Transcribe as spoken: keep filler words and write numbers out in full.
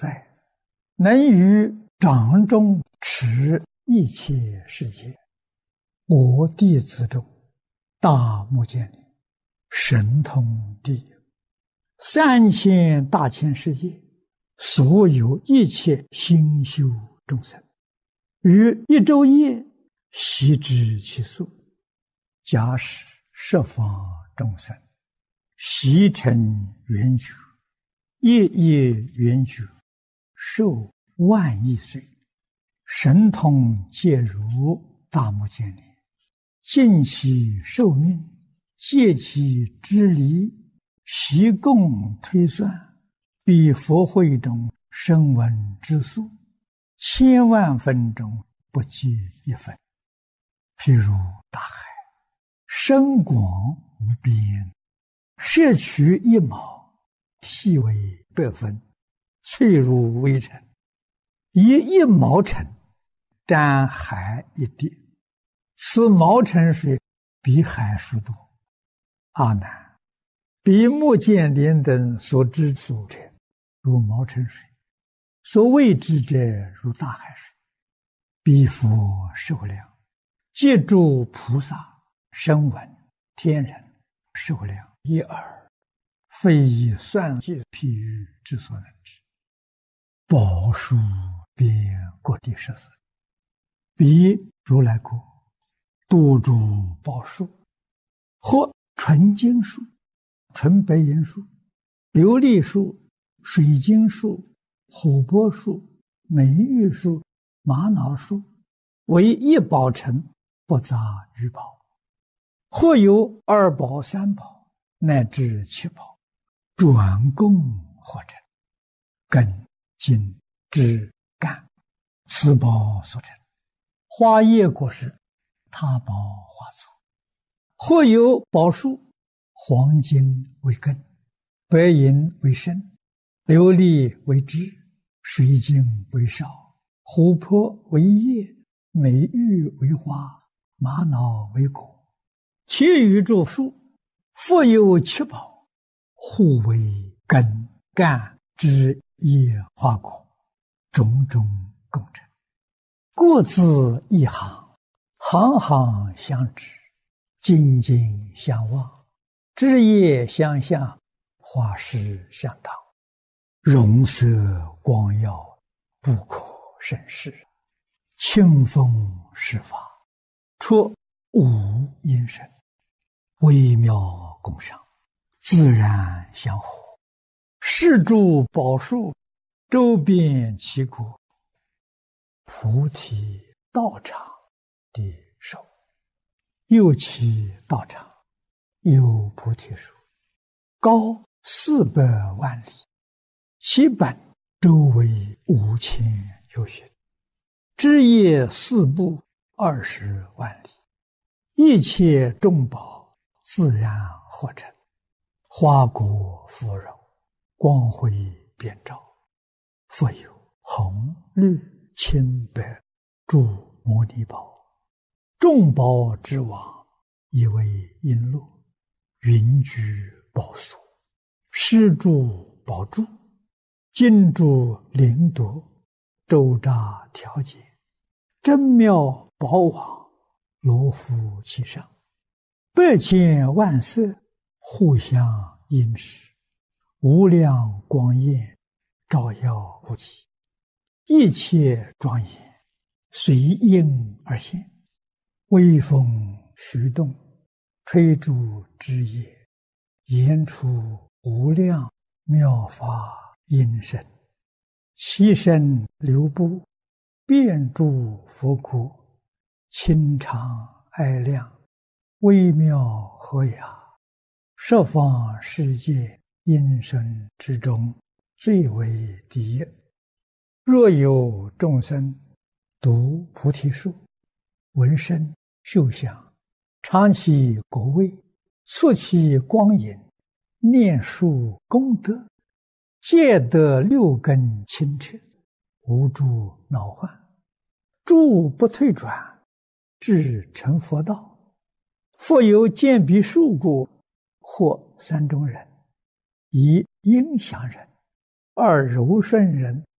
在，能于掌中持一切世界。我弟子中，大目犍连，神通第一。三千大千世界，所有一切心修众生，于一昼夜悉知其数。假使十方众生，悉成圆觉，夜夜圆觉，寿万亿岁，神通皆如大目犍连，尽其寿命，借其支离，悉共推算，比佛会中声闻之数，千万分中不计一分。譬如大海，深广无边，摄取一毛，细为百分，脆如微尘，以一毛尘沾海一滴，此毛尘水比海数多。阿难，比目犍连等所知数者，如毛尘水；所未知者，如大海水。彼佛寿量，借诸菩萨、声闻、天人寿量一耳，非以算计譬喻之所能知。宝树遍各地十四，彼如来国多诸宝树，或纯金树、纯白银树、琉璃树、水晶树、琥珀树、美玉树、玛瑙树，为一宝城，不杂于宝。或有二宝、三宝，乃至七宝，转供或成，根、茎、枝、干，此宝所成。花叶果实，他宝花簇。或有宝树，黄金为根，白银为身，琉璃为枝，水晶为少，琥珀为叶，美玉为花，玛瑙为果。其余诸树，复有七宝，互为根、干、枝、叶、花、果，种种共成。各自一行，行行相知，紧紧相望，枝叶相向，花实相当，容色光耀，不可胜视。清风施法，出无因声，微妙共赏，自然相合。是诸宝树，周遍其国，菩提道场的手。又其道场，有菩提树，高四百万里，其本周围五千由旬，枝叶四部二十万里，一切众宝自然合成，花果芙蓉，光辉遍照。复有红、绿、青、白诸摩尼宝，众宝之王，以为璎珞，云居宝所，施诸宝柱，金珠灵夺，周匝调节，真妙宝网，罗敷其上，百千万色，互相映饰，无量光焰，照耀不齐，一切庄严，随应而现。微风徐动，吹诸枝叶，言出无量妙法音声，其声流布，遍诸佛国，清长哀亮，微妙和雅，十方世界音声之中，最为第一。若有众生读菩提树，闻声嗅香，尝其果味，触其光影，念树功德，皆得六根清澈，无诸恼患，诸不退转，至成佛道。复有见彼树故，或三种人：一应祥人，二柔顺人，